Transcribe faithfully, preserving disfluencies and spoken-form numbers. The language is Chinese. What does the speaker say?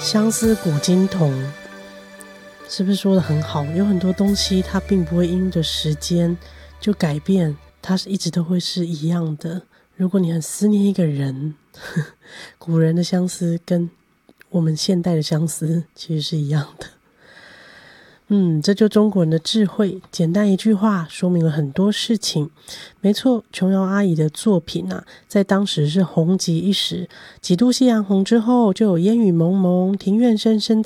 相思古今同，是不是说得很好？有很多东西它并不会因着时间就改变，它是一直都会是一样的。如果你很思念一个人，呵呵古人的相思跟我们现代的相思其实是一样的。嗯，这就中国人的智慧，简单一句话说明了很多事情。没错，琼瑶阿姨的作品啊，在当时是红极一时，几度夕阳红之后，就有烟雨蒙蒙、庭院深深